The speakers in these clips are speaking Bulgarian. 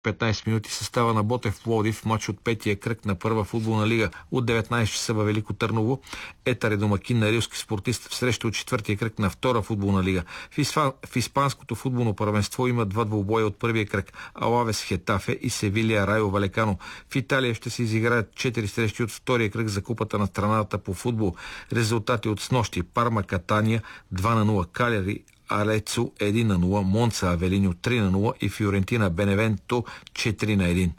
15 минути състава на Ботев Пловдив, матч от петия кръг на първа футболна лига от 19 часа във Велико Търново. Етър е домакин на рилски спортист в среща от четвъртия кръг на втора футболна лига. В испанското футболно първенство има два двубоя от първия кръг – Алавес Хетафе и Севилия Райо Валекано. В Италия ще се изиграят 4 срещи от втория кръг за купата на страната по футбол. Резултати от снощи: Парма Катания 2-0, Калери Арецо 1-0, Монца Авелиньо 3-0 и Фиорентина Беневенто 4-1.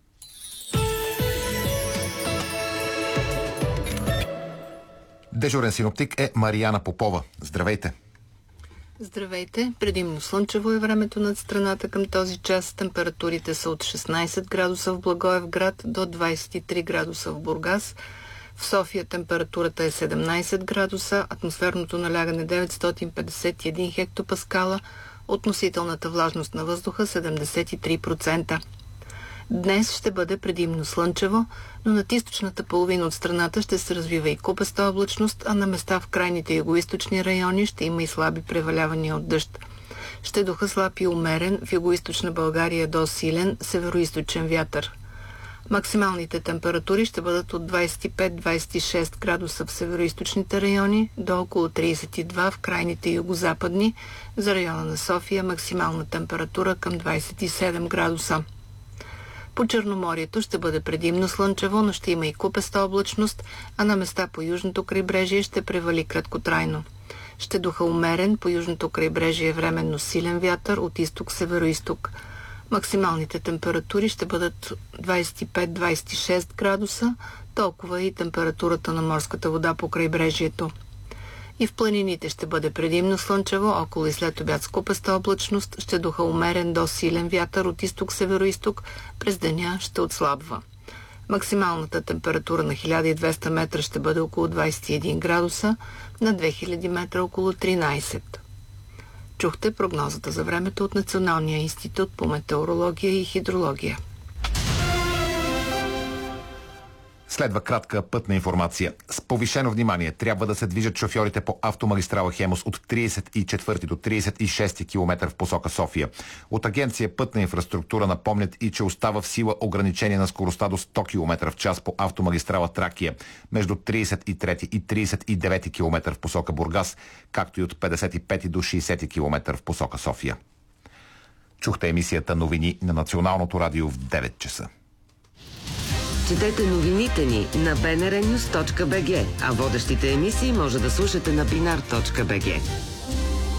Дежурен синоптик е Марияна Попова. Здравейте! Здравейте! Предимно слънчево е времето над страната към този час. Температурите са от 16 градуса в Благоевград до 23 градуса в Бургас. В София температурата е 17 градуса, атмосферното налягане 951 хектопаскала, относителната влажност на въздуха 73%. Днес ще бъде предимно слънчево, но над източната половина от страната ще се развива и купеста облачност, а на места в крайните югоизточни райони ще има и слаби превалявания от дъжд. Ще духа слаб и умерен, в югоизточна България до силен североизточен вятър. Максималните температури ще бъдат от 25-26 градуса в североизточните райони до около 32 в крайните югозападни. За района на София максимална температура към 27 градуса. По Черноморието ще бъде предимно слънчево, но ще има и купеста облачност, а на места по южното крайбрежие ще превали краткотрайно. Ще духа умерен, по южното крайбрежие временно силен вятър от изток-североизток. Максималните температури ще бъдат 25-26 градуса, толкова и температурата на морската вода по крайбрежието. И в планините ще бъде предимно слънчево, около и след обяд с купеста облачност, ще духа умерен до силен вятър от изток-североизток, през деня ще отслабва. Максималната температура на 1200 метра ще бъде около 21 градуса, на 2000 метра около 13. Чухте прогнозата за времето от Националния институт по метеорология и хидрология. Следва кратка пътна информация. С повишено внимание трябва да се движат шофьорите по автомагистрала Хемус от 34 до 36 км в посока София. От агенция Пътна инфраструктура напомнят и, че остава в сила ограничение на скоростта до 100 км в час по автомагистрала Тракия между 33 и 39 км в посока Бургас, както и от 55 до 60 км в посока София. Чухте емисията новини на Националното радио в 9 часа. Четете новините ни на bnrnews.bg, а водещите емисии може да слушате на binar.bg.